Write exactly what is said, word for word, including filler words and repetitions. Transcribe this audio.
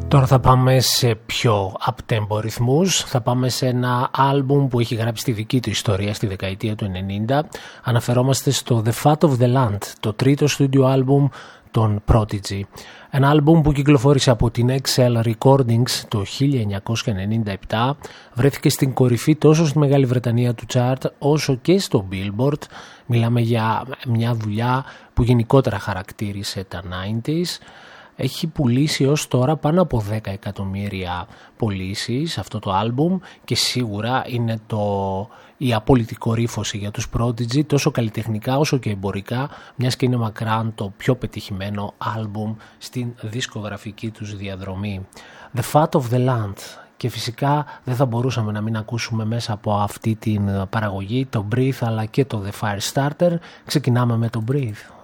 Τώρα θα πάμε σε πιο up-tempo ρυθμούς, θα πάμε σε ένα άλμπουμ που έχει γράψει τη δική του ιστορία στη δεκαετία του ενενήντα. Αναφερόμαστε στο The Fat of the Land, το τρίτο στούντιο άλμπουμ των Prodigy. Ένα άλμπουμ που κυκλοφόρησε από την X L Recordings το χίλια εννιακόσια ενενήντα επτά, βρέθηκε στην κορυφή τόσο στη Μεγάλη Βρετανία του chart όσο και στο Billboard. Μιλάμε για μια δουλειά που γενικότερα χαρακτήρισε τα ενενήντα. Έχει πουλήσει ως τώρα πάνω από δέκα εκατομμύρια πωλήσεις αυτό το άλμπουμ και σίγουρα είναι το, η απόλυτη κορύφωση για τους Prodigy τόσο καλλιτεχνικά όσο και εμπορικά, μιας και είναι μακράν το πιο πετυχημένο άλμπουμ στην δισκογραφική τους διαδρομή. The Fat of the Land. Και φυσικά δεν θα μπορούσαμε να μην ακούσουμε μέσα από αυτή την παραγωγή το Breathe αλλά και το The Firestarter. Ξεκινάμε με το Breathe.